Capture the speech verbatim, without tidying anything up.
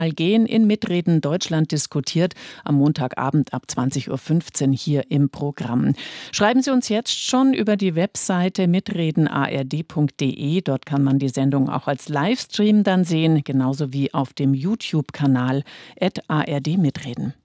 gehen in Mitreden Deutschland diskutiert, am Montagabend ab zwanzig Uhr fünfzehn hier im Programm. Schreiben Sie uns jetzt schon über die Webseite mitreden punkt a r d punkt d e. Dort kann man die Sendung auch als Livestream dann sehen, genauso wie auf dem YouTube-Kanal at A R D Mitreden.